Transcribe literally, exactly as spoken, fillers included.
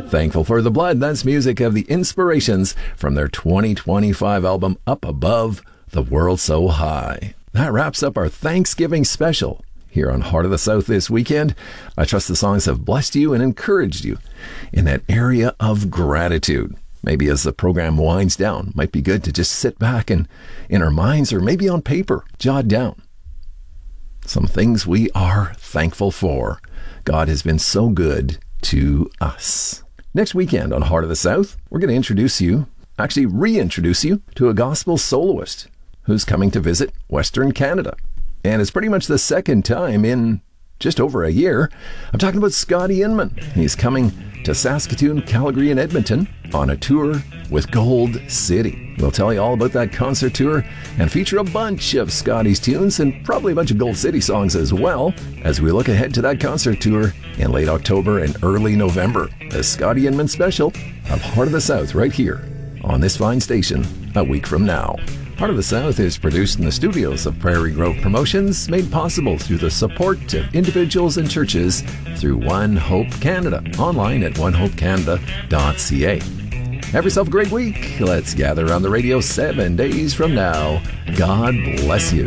Thankful for the Blood, that's music of the Inspirations from their twenty twenty-five album, Up Above the World So High. That wraps up our Thanksgiving special here on Heart of the South this weekend. I trust the songs have blessed you and encouraged you in that area of gratitude. Maybe as the program winds down, might be good to just sit back and in our minds or maybe on paper, jot down some things we are thankful for. God has been so good to us. Next weekend on Heart of the South, we're going to introduce you, actually reintroduce you to a gospel soloist who's coming to visit Western Canada. And it's pretty much the second time in just over a year. I'm talking about Scotty Inman. He's coming to Saskatoon, Calgary, and Edmonton on a tour with Gold City. We'll tell you all about that concert tour and feature a bunch of Scotty's tunes and probably a bunch of Gold City songs as well as we look ahead to that concert tour in late October and early November. The Scotty Inman special of Heart of the South right here on this fine station a week from now. Heart of the South is produced in the studios of Prairie Grove Promotions, made possible through the support of individuals and churches through One Hope Canada, online at one hope canada dot c a. Have yourself a great week. Let's gather on the radio seven days from now. God bless you.